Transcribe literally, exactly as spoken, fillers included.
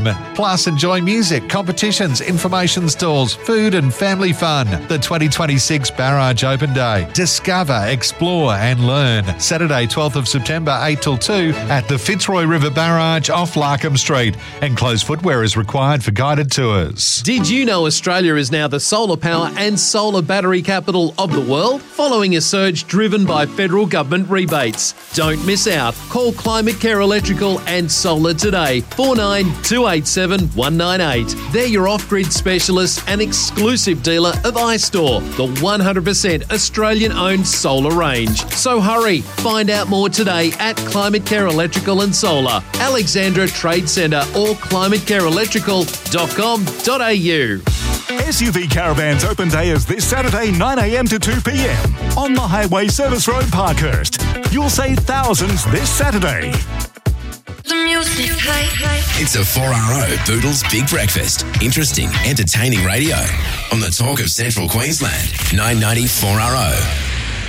Plus, enjoy music, competitions, information stalls, food and family fun. The twenty twenty-six Barrage Open Day. Discover, explore and learn. Saturday, twelfth of September, eight till two at the Fitzroy River Barrage off Larkham Street. Enclosed footwear is required for guided tours. Did you know Australia is now the solar power and solar battery capital of the world, following a surge driven by federal government rebates? Don't miss out. Call Climate Care Electrical and Solar today. four nine two eight seven one nine eight. They're your off-grid specialist and exclusive dealer of iStore, the one hundred percent Australian-owned solar range. So hurry. Find out more today at Climate Care Electrical and Solar, Alexandra Trade Centre or climate care electrical dot com dot a u. S U V Caravans Open Day is this Saturday, nine a m to two p m on the Highway Service Road, Parkhurst. You'll save thousands this Saturday. It's a four R O Boodles Big Breakfast. Interesting, entertaining radio on the Talk of Central Queensland. nine ninety four R O.